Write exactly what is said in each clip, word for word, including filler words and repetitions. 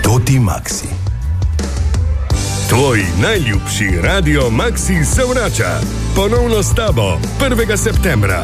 Toti Maxi. Tvoj najljubši Radio Maxi se vrača. Ponovno s tabo prvega septembra.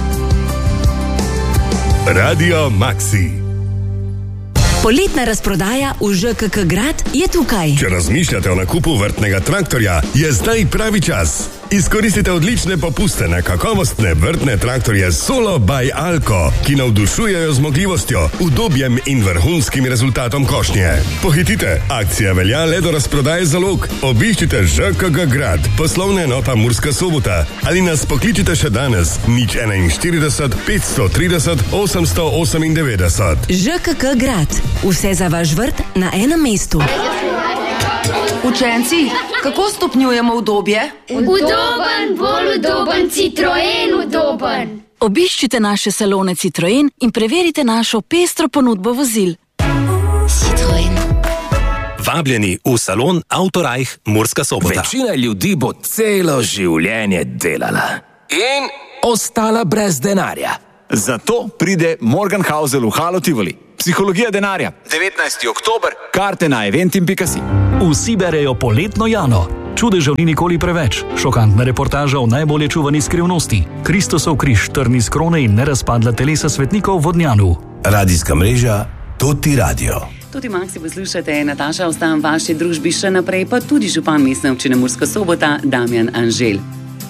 Radio Maxi. Poletna razprodaja v Ž K K Grad je tukaj. Če razmišljate o nakupu vrtnega traktorja, je zdaj pravi čas. Izkoristite odlične popuste na kakovostne vrtne traktorje Solo by Alco, ki navdušujejo zmogljivostjo, udobjem in vrhunskim rezultatom košnje. Pohitite, akcija velja le do razprodaje zalog. Obiščite Ž K K Grad, poslovna enota Murska Sobota, ali nas pokličite še danes, nič enainštirideset, petsto trideset, osemsto osemindevetdeset. Ž K K Grad. Vse za vaš vrt na enem mestu. Učenci, kako stopnjujemo udobje? Udoben, bolj udoben, Citroen udoben. Obiščite naše salone Citroen in preverite našo pestro ponudbo vozil. Citroen. Vabljeni v salon Autorajh Murska Sobota. Večina ljudi bo celo življenje delala in ostala brez denarja. Zato pride Morgenhausel v Halo Tivoli. Psihologija denarja. devetnajsti oktober. Karte na eventim pika si. Vsi berejo poletno Jano. Čudežev ni nikoli preveč. Šokantna reportaža o najbolje čuvani skrivnosti. Kristosov križ, trn iz krone in nerazpadla telesa svetnikov v Vodnjanu. Radijska mreža Toti Radio. Toti Maxi poslušate, Nataša, ostajam v vaši družbi še naprej, pa tudi župan mestne občine Murska Sobota, Damjan Anželj.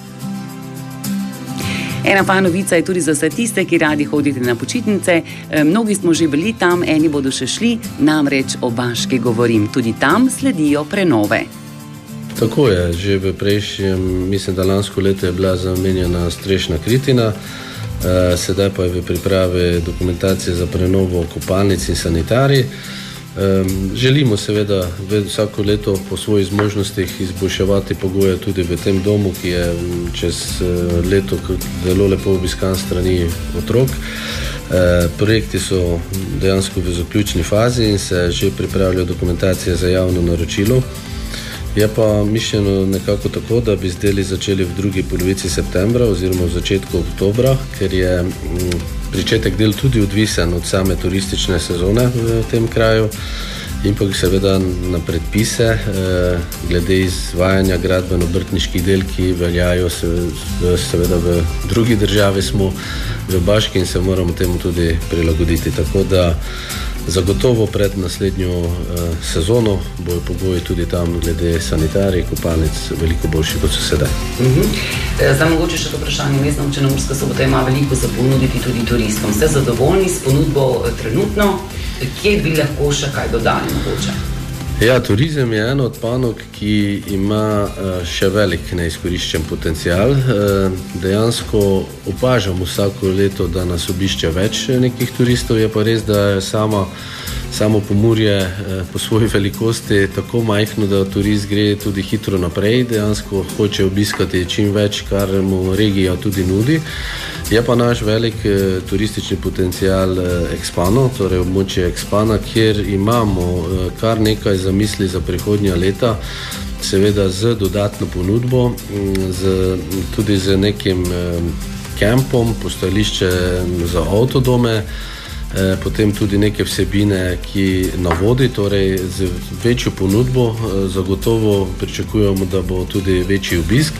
Ena pa novica je tudi za vse tiste, ki radi hodite na počitnice. Mnogi smo že bili tam, eni bodo še šli, namreč o Baški govorim. Tudi tam sledijo prenove. Tako je, že v prejšnjem, mislim, da lansko leto je bila zamenjana strešna kritina, sedaj pa je v pripravi dokumentacije za prenovo kopalnic in sanitarij. Um, želimo seveda vsako leto po svojih zmožnostih izboljševati pogoje tudi v tem domu, ki je čez leto zelo lepo obiskan strani otrok. Uh, projekti so dejansko v zaključni fazi in se že pripravljajo dokumentacije za javno naročilo. Je pa mišljeno nekako tako, da bi zdaj začeli v drugi polovici septembra oziroma v začetku oktobra, ker je m, pričetek del tudi odvisen od same turistične sezone v tem kraju in pa seveda na predpise eh, glede izvajanja gradbeno-obrtniških del, ki veljajo se, seveda v drugi državi smo v Baški in se moramo temu tudi prilagoditi. Tako da zagotovo pred naslednjo eh, sezono bojo pogoji tudi tam glede sanitarij, kopalnic veliko boljši kot so sedaj. Uh-huh. Zdaj mogoče še to vprašanje. Mestna občina Murska Sobota ima veliko za ponuditi tudi turistom. Ste zadovoljni s ponudbo trenutno? Kje bi lahko še kaj dodali mogoče? Ja, turizem je eno od panog, ki ima še velik neizkoriščen potencial. Dejansko opažamo vsako leto, da nas obišče več nekih turistov. Je pa res, da je sama, samo Pomurje po svoji velikosti tako majhno, da turist gre tudi hitro naprej. Dejansko hoče obiskati čim več, kar mu regija tudi nudi. Je pa naš velik eh, turistični potencial eh, Ekspano, torej območje Ekspana, kjer imamo eh, kar nekaj zamisli za prihodnja leta, seveda z dodatno ponudbo, z, tudi z nekim eh, kempom, postajališče za avtodome, eh, potem tudi neke vsebine, ki na vodi, torej z večjo ponudbo eh, zagotovo pričakujemo, da bo tudi večji obisk.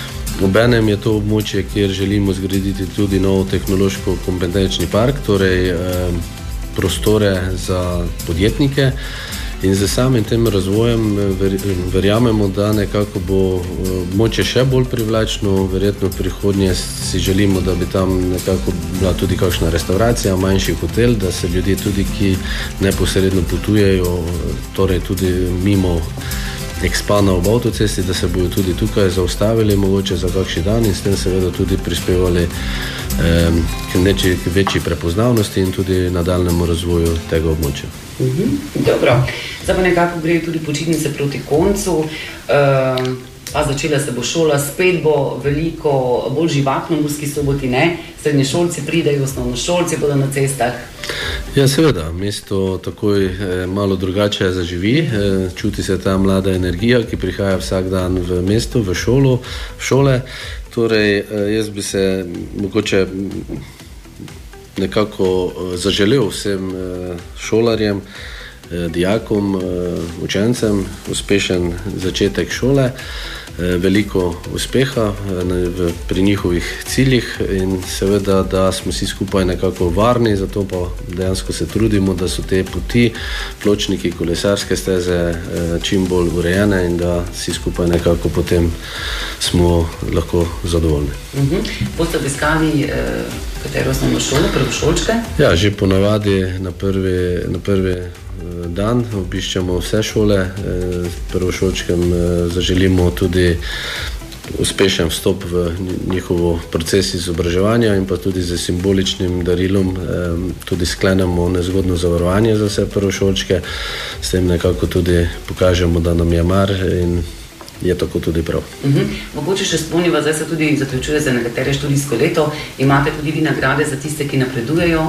Obenem je to območje, kjer želimo zgraditi tudi nov tehnološko-kompetenčni park, torej eh, prostore za podjetnike in z samim tem razvojem ver, verjamemo, da nekako bo območje še bolj privlačno, verjetno v prihodnje si želimo, da bi tam nekako bila tudi kakšna restauracija, manjši hotel, da se ljudje tudi, ki neposredno potujejo, torej tudi mimo Ekspana ob avtocesti, da se bojo tudi tukaj zaustavili mogoče za kakšen dan in s tem seveda tudi prispevali eh, k neči večji prepoznavnosti in tudi nadaljnemu razvoju tega območja. Mhm, dobro. Zdaj pa nekako gre tudi počitnice proti koncu. Uh, pa začela se bo šola, spet bo veliko bolj živahno v Murski Soboti, ne? Srednješolci pridejo, osnovnošolci bodo na cestah. Ja, seveda, mesto takoj eh, malo drugače zaživi, eh, čuti se ta mlada energija, ki prihaja vsak dan v mesto, v šolo, v šole. Torej, eh, jaz bi se mogoče nekako eh, zaželel vsem eh, šolarjem, dijakom, učencem uspešen začetek šole, veliko uspeha pri njihovih ciljih in seveda, da smo vsi skupaj nekako varni, zato pa dejansko se trudimo, da so te poti, pločniki, kolesarske steze čim bolj urejene in da vsi skupaj nekako potem smo lahko zadovoljni. Uh-huh. Boste obiskali eh, katero osnovno šolo, prvošolčke? Ja, že ponavadi na prvi, na prvi dan obiščemo vse šole, prvošolčkem zaželimo tudi uspešen vstop v njihovo proces izobraževanja in pa tudi z simboličnim darilom tudi sklenemo nezgodno zavarovanje za vse prvošolčke, s tem nekako tudi pokažemo, da nam je mar in je tako tudi prav. Uh-huh. Mogoče še spomniva, zdaj se tudi zaključuje za nekatere študijsko leto, imate tudi vi nagrade za tiste, ki napredujejo?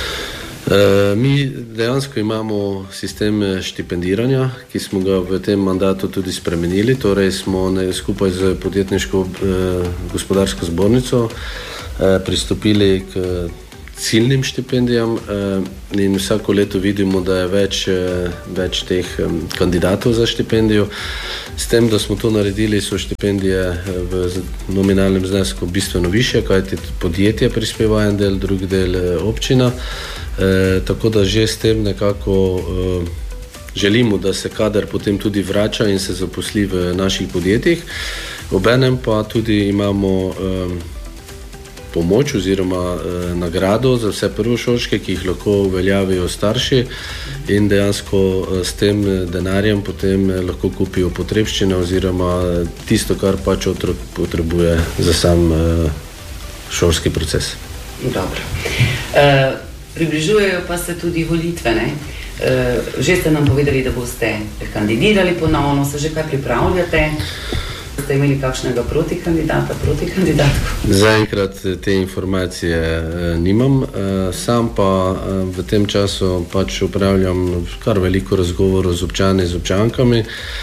E, mi dejansko imamo sistem štipendiranja, ki smo ga v tem mandatu tudi spremenili, torej smo ne, skupaj z podjetniško e, gospodarsko zbornico e, pristopili k ciljnim štipendijam e, in vsako leto vidimo, da je več, e, več teh e, kandidatov za štipendijo. S tem, da smo to naredili, so štipendije v nominalnem znesku bistveno više, kajti podjetje prispeva en del, drug del občina. E, tako da že s tem nekako e, želimo, da se kader potem tudi vrača in se zaposli v naših podjetjih. Obenem pa tudi imamo e, pomoč oziroma e, nagrado za vse prvošolčke, ki jih lahko uveljavijo starši in dejansko e, s tem denarjem potem e, lahko kupijo potrebščine oziroma tisto, kar pač otrok potrebuje za sam e, šolski proces. Dobro. E, približujejo pa se tudi volitve, ne? E, že ste nam povedali, da boste kandidirali ponovno, se že kaj pripravljate? Ste imeli kakšnega protikandidata, protikandidatko? Zaenkrat te informacije e, nimam, e, sam pa e, v tem času pač upravljam kar veliko razgovorov z občani, z občankami,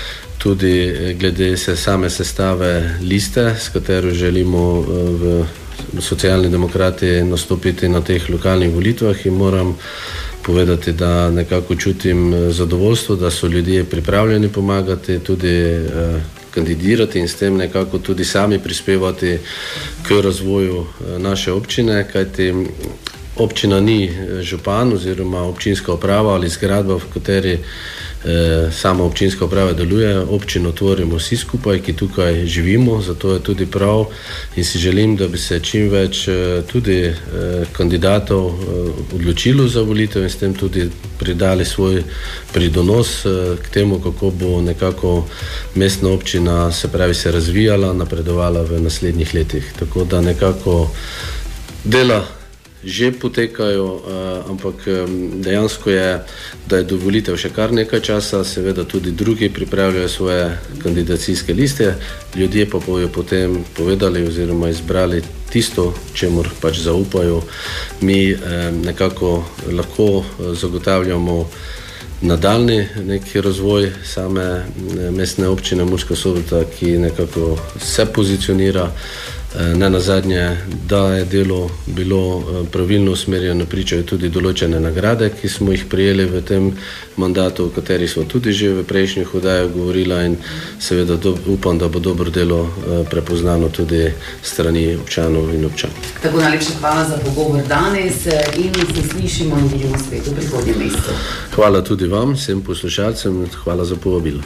tudi glede se same sestave liste, s katero želimo e, v Socialni demokrati nastopiti na teh lokalnih volitvah in moram povedati, da nekako čutim zadovoljstvo, da so ljudje pripravljeni pomagati, tudi eh, kandidirati in s tem nekako tudi sami prispevati k razvoju eh, naše občine, kajti občina ni župan oziroma občinska uprava ali zgradba, v kateri eh, sama občinska uprava deluje. Občino tvorimo vsi skupaj, ki tukaj živimo, zato je tudi prav in si želim, da bi se čim več eh, tudi eh, kandidatov eh, odločilo za volitev in s tem tudi pridali svoj pridonos eh, k temu, kako bo nekako mestna občina se pravi se razvijala, napredovala v naslednjih letih. Tako da nekako dela že potekajo, uh, ampak um, dejansko je, da je do volitev še kar nekaj časa, seveda tudi drugi pripravljajo svoje kandidacijske liste, ljudje pa bojo potem povedali oziroma izbrali tisto, čemur pač zaupajo. Mi um, nekako lahko zagotavljamo nadaljni neki razvoj same mestne občine Murska Sobota, ki nekako se pozicionira. Ne nazadnje, da je delo bilo pravilno usmerjeno, pričajo tudi določene nagrade, ki smo jih prijeli v tem mandatu, o katerih smo tudi že v prejšnjih oddajah govorila in seveda do, upam, da bo dobro delo prepoznano tudi strani občanov in občanov. Tako najlepša hvala za pogovor danes in se slišimo in vidimo spet v prihodnjem mesecu. Hvala tudi vam, vsem poslušalcem, hvala za povabilo.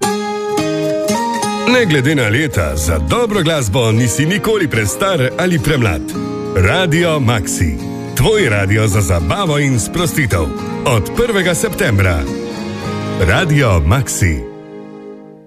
Ne glede na leta, za dobro glasbo nisi nikoli prestar ali premlad. Radio Maxi. Tvoj radio za zabavo in sprostitev. Od prvega septembra. Radio Maxi.